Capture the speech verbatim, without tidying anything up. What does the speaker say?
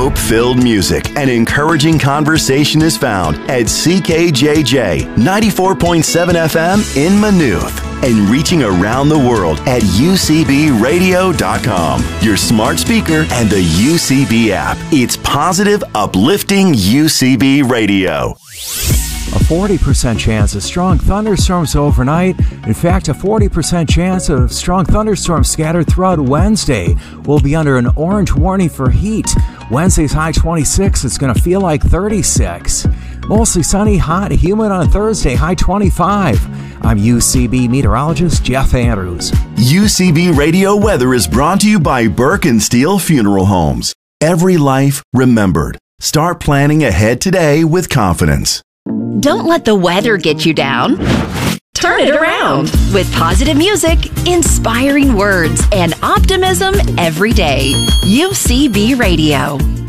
hope-filled music and encouraging conversation is found at C K J J ninety-four point seven F M in Maynooth and reaching around the world at U C B radio dot com, your smart speaker, and the U C B app. It's positive, uplifting U C B radio. A forty percent chance of strong thunderstorms overnight. In fact, a forty percent chance of strong thunderstorms scattered throughout Wednesday. We'll be under an orange warning for heat. Wednesday's high twenty-six. It's going to feel like thirty-six. Mostly sunny, hot, humid on Thursday, high twenty-five. I'm U C B meteorologist Jeff Andrews. U C B Radio Weather is brought to you by Burke and Steel Funeral Homes. Every life remembered. Start planning ahead today with confidence. Don't let the weather get you down. Turn it around with positive music, inspiring words, and optimism every day. U C B Radio.